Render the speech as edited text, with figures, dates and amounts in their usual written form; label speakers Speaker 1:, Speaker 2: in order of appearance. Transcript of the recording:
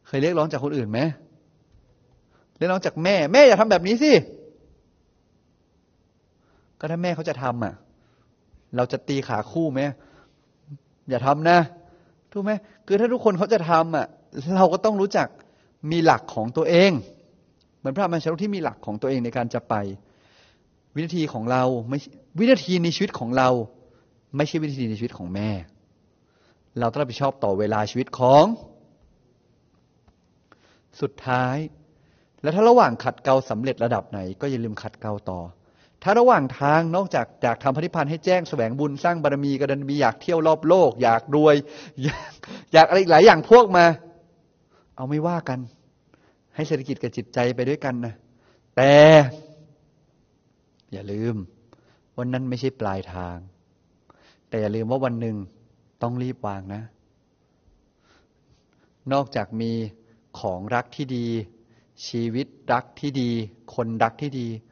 Speaker 1: เคยเรียกร้องจากคนอื่นไหมเรียกร้องจากแม่อย่าทำแบบนี้สิก็ถ้าแม่เขาจะทำอ่ะเราจะตีขาคู่ไหมอย่าทำนะถูกไหมคือถ้าทุกคนเขาจะทำอ่ะเราก็ต้องรู้จักมีหลักของตัวเองเหมือนพระอรหันต์ที่มีหลักของตัวเองในการจะไปวินาทีของเราไม่วินาทีในชีวิตของเราไม่ใช่วินาทีในชีวิตของแม่เราต้องรับผิดชอบต่อเวลาชีวิตของสุดท้ายแล้วถ้าระหว่างขัดเกลาสำเร็จระดับไหนก็อย่าลืมขัดเกลาต่อถ้าระหว่างทางนอกจากอยากทำพระนิพพานให้แจ้งแสวงบุญสร้างบารมีกระดันมีอยากเที่ยวรอบโลกอยากรวยอยากอะไรอีกหลายอย่างพวกมาเอาไม่ว่ากันให้เศรษฐกิจกับจิตใจไปด้วยกันนะแต่อย่าลืมวันนั้นไม่ใช่ปลายทางแต่อย่าลืมว่าวันหนึ่งต้องรีบวางนะนอกจากมีของรักที่ดีชีวิตรักที่ดีคนรักที่ดี